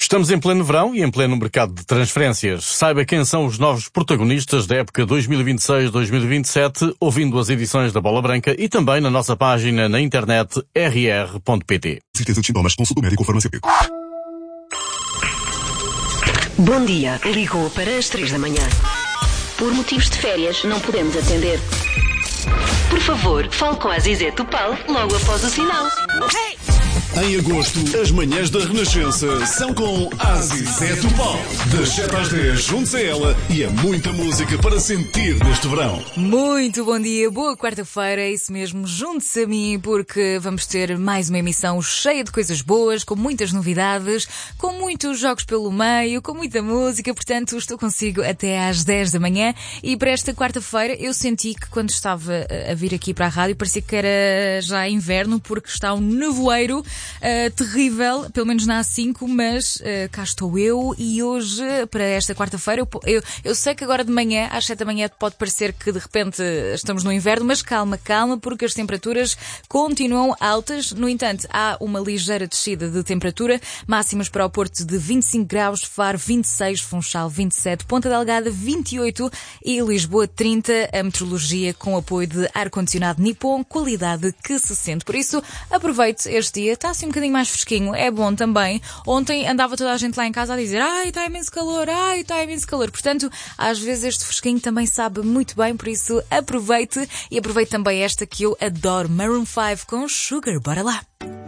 Estamos em pleno verão e em pleno mercado de transferências. Saiba quem são os novos protagonistas da época 2026-2027, ouvindo as edições da Bola Branca e também na nossa página na internet rr.pt. Certeza de sintomas, consulta o médico ou farmacêutico. Bom dia, ligou para as 3 da manhã. Por motivos de férias, não podemos atender. Por favor, fale com a Zizé Topal logo após o sinal. Em agosto, as manhãs da Renascença são com Zizé Topal. Das 7 às 10, junte-se a ela e a muita música para sentir neste verão. Muito bom dia, boa quarta-feira, é isso mesmo, junte-se a mim porque vamos ter mais uma emissão cheia de coisas boas, com muitas novidades, com muitos jogos pelo meio, com muita música, portanto estou consigo até às 10 da manhã e para esta quarta-feira eu senti que quando estava a vir aqui para a rádio parecia que era já inverno porque está um nevoeiro terrível, pelo menos na A5, mas cá estou eu e hoje, para esta quarta-feira, eu sei que agora de manhã, às 7 da manhã, pode parecer que de repente estamos no inverno, mas calma, porque as temperaturas continuam altas. No entanto, há uma ligeira descida de temperatura, máximas para o Porto de 25 graus, Faro 26, Funchal 27, Ponta Delgada 28 e Lisboa 30. A meteorologia com apoio de ar-condicionado Nippon, qualidade que se sente. Por isso, aproveite este dia. Está assim um bocadinho mais fresquinho, é bom também. Ontem andava toda a gente lá em casa a dizer está imenso calor, está imenso calor. Portanto, às vezes este fresquinho também sabe muito bem, por isso aproveite e aproveite também esta que eu adoro, Maroon 5 com Sugar. Bora lá!